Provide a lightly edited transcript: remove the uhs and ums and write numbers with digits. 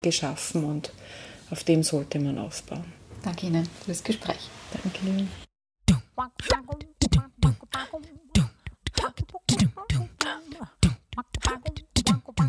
geschaffen und auf dem sollte man aufbauen. Danke Ihnen für das Gespräch. Danke Ihnen.